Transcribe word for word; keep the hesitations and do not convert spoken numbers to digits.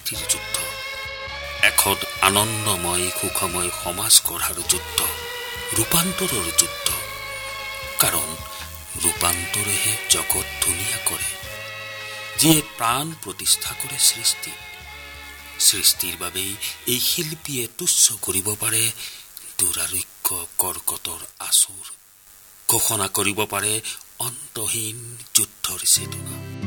সৃষ্টিৰ যুদ্ধ, এখন আনন্দময় সুখময় সমাজ গঢ়াৰ যুদ্ধ, ৰূপান্তৰৰ যুদ্ধ। কাৰণ ৰূপান্তৰেহে জগত ধুনীয়া কৰে, যিয়ে প্ৰাণ প্ৰতিষ্ঠা কৰে সৃষ্টি। সৃষ্টিৰ বাবেই এই শিল্পীয়ে তুচ্ছ কৰিব পাৰে দুৰাৰোগ্য কৰ্কটৰ আচুৰ, ঘোষণা কৰিব পাৰে অন্তহীন যুদ্ধৰ চেতনা।